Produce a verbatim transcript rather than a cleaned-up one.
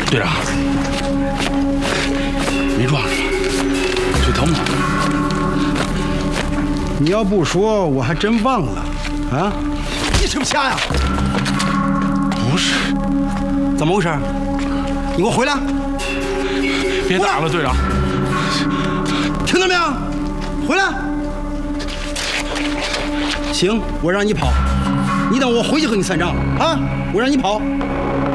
队长，没撞着，嘴疼吗？ 你要不说，我还真忘了啊！你吃不下呀？ 不是， 怎么回事？你给我回来！ 别打了，队长！ 听到没有？回来！行，我让你跑，你等我回去和你算账啊！我让你跑。